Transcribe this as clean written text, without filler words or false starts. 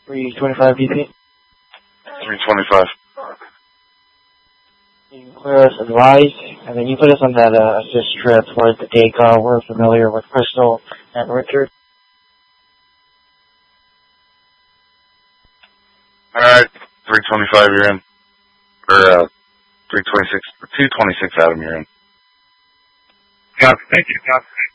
325 DC. 325. You can clear us advised, and then you put us on that assist trip towards the Dacor. We're familiar with Crystal and Richard. Alright, 325 you're in. Or 326, 226 Adam, you're in. Copy, thank you. Copy.